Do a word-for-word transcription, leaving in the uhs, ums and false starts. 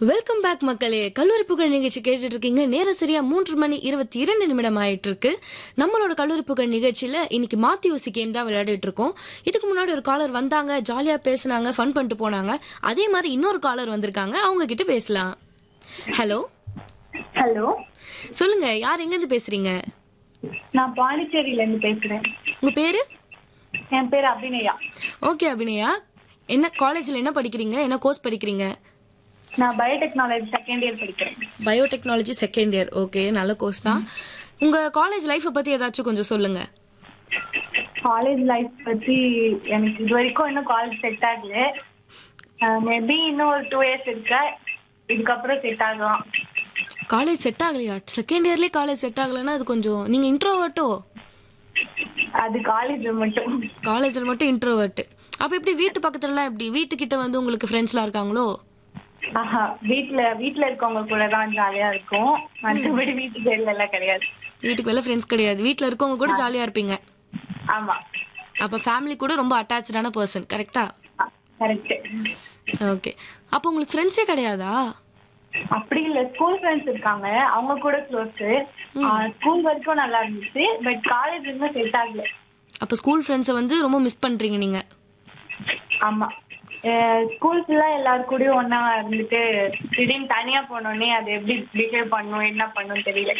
Welcome back மக்களே. கல்லூரி புகழ் நிகழ்ச்சி கேட்டுட்டு இருக்கீங்க. நேரம் சரியா மூன்று மணி இருபத்தி இரண்டு நிமிடம் ஆயிட்டு இருக்கு. நம்மளோட கல்லூரி புகழ் நிகழ்ச்சியில இன்னைக்கு மாத்தி யோசி கேம் தான் விளையாடிட்டு இருக்கோம். இதுக்கு முன்னாடி ஒரு காலர் வந்தாங்க, ஜாலியா பேசினாங்க, ஃபன் பண்ணிட்டு போனாங்க. அதே மாதிரி இன்னொரு காலர் வந்திருக்காங்க, அவங்க கிட்ட பேசலாம். ஹலோ ஹலோ, சொல்லுங்க, யார் எங்க இருந்து பேசுறீங்க? நான் பாண்டிச்சேரியில இருந்து பேசுறேன். உங்க பேரு? என் பேர் அபிநயா. ஓகே அபிநயா, என்ன காலேஜ்ல என்ன படிக்கிறீங்க? என்ன கோர்ஸ் படிக்கிறீங்க? நான் பயோடெக்னாலஜி செகண்ட் இயர் படிக்கிறேன். Biotechnology second year. ஓகே, நல்ல கோர்ஸ் தான். உங்க காலேஜ் லைஃப் பத்தி ஏதாச்சும் கொஞ்சம் சொல்லுங்க. காலேஜ் லைஃப் பத்தி எனக்கு இது வரைக்கும் இன்னும் காலேஜ் செட் ஆகல. மேபி இன்னும் ஒரு டூ இயர்ஸ் இருக்க, இதுக்கப்புறம் செட் ஆகலாம். காலேஜ் செட் ஆகலையா? செகண்ட் இயர்லயே காலேஜ் செட் ஆகலைன்னா அது கொஞ்சம், நீங்க இன்ட்ரோவர்ட்டோ? அது காலேஜ்ல மட்டும். காலேஜ்ல மட்டும் இன்ட்ரோவர்ட். அப்ப எப்படி வீட்டு பக்கத்துல எல்லாம் எப்படி வீட்டுக்கிட்ட வந்து உங்களுக்கு ஃப்ரெண்ட்ஸ் எல்லாம் இருக்காங்களோ? ஆஹா, வீட்ல வீட்ல இருக்கவங்க கூட தான் ஜாலியா இருக்கும். மற்றபடி வீட்டுக்கு வெளில எல்லாம் கிடையாது. வீட்டுக்கு வெளில ஃப்ரெண்ட்ஸ் கிடையாது, வீட்ல இருக்கவங்க கூட ஜாலியா இருப்பீங்க. ஆமா. அப்ப ஃபேமிலி கூட ரொம்ப அட்டாச்சான பர்சன், கரெக்டா? கரெக்ட். ஓகே, அப்ப உங்களுக்கு ஃப்ரெண்ட்ஸே கிடையாதா? அப்படி இல்ல, ஸ்கூல் ஃப்ரெண்ட்ஸ் இருக்காங்க, அவங்க கூட க்ளோஸ். ஸ்கூல் வரைக்கும் நல்லா இருந்துச்சு, பட் காலேஜ் இன்னும் செட் ஆகல. அப்ப ஸ்கூல் ஃப்ரெண்ட்ஸை வந்து ரொம்ப மிஸ் பண்றீங்க நீங்க? ஆமா, ஸ்கூல் ஃபுல்லா எல்லாரு கூடயும் ஒன்னா இருந்துட்டு திடீர்னு தனியா போனோடனே அது எப்படி பிஹேவ் பண்ணும் என்ன பண்ணும் தெரியல.